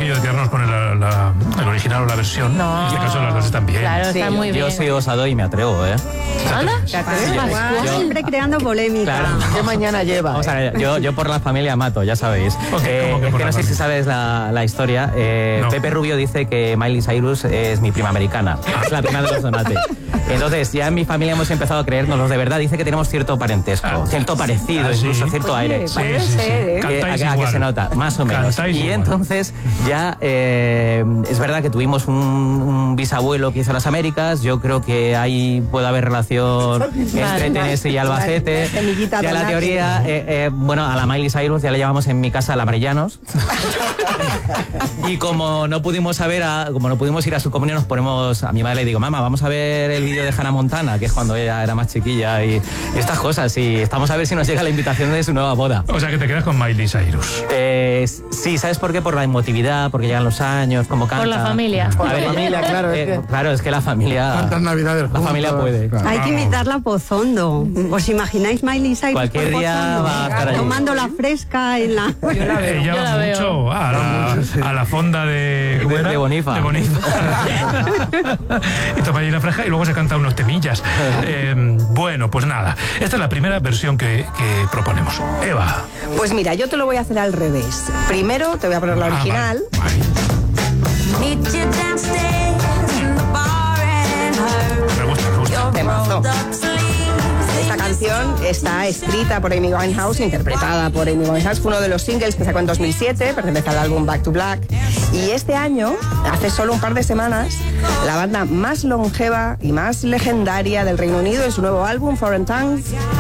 yo de quedarnos con el original o la versión. No. En este caso las dos están bien. Claro, está muy bien. Yo soy osado y me atrevo, ¿eh? ¿Anda? Siempre creando polémica. Claro. ¿Qué mañana lleva? Vamos a ver, yo por la familia mato, ya sabéis. ¿Cómo que Es por que la no sé si familia? sabes la historia. No. Pepe Rubio dice que Miley Cyrus es mi prima americana. Es la prima de los Donate. Entonces, ya en mi familia hemos empezado a creernos. De verdad, dice que tenemos cierto parentesco, cierto parecido, ¿sí? incluso cierto aire. Puede ser, ¿eh? Cantáis ¿A que igual. se nota? Más o menos. Cantáis Y igual. entonces ya es verdad que tuvimos un bisabuelo que hizo las Américas. Yo creo que ahí puede haber relación entre Tennessee y Albacete. Semillita Ya la Donate. teoría, bueno, a la Miley Cyrus ya le llamamos en mi casa la Marellanos. Y como no pudimos ir a su comunión, nos ponemos, a mi madre le digo, mamá, vamos a ver el vídeo de Hannah Montana, que es cuando ella era más chiquilla y estas cosas, y estamos a ver si nos llega la invitación de su nueva boda. O sea que te quedas con Miley Cyrus. Sí, ¿sabes por qué? Por la emotividad, porque llegan los años, como canta. Por la familia. Por la familia, claro, es que- claro, es que la familia... ¿Cuántas navidades La juntos? familia puede. Claro. Hay que invitarla a Pozondo. ¿Os imagináis Miley Cyrus Cualquier por día Pozondo? va a estar allí. Tomando la fresca en la... Ella Yo va la veo. mucho a la fonda de... ¿cómo era? De Bonifa. De Bonifa. Y toma allí la fresca y luego se canta unos temillas. Bueno, pues nada. Esta es la primera versión que proponemos. Eva. Pues mira, yo te lo voy a hacer al revés. Primero te voy a poner la original. Vale. Me gusta. Temazo. Esta canción está escrita por Amy Winehouse, interpretada por Amy Winehouse. Fue uno de los singles que sacó en 2007, pertenece al álbum Back to Black. Y este año, hace solo un par de semanas, la banda más longeva y más legendaria del Reino Unido en su nuevo álbum, Foreign Tongues,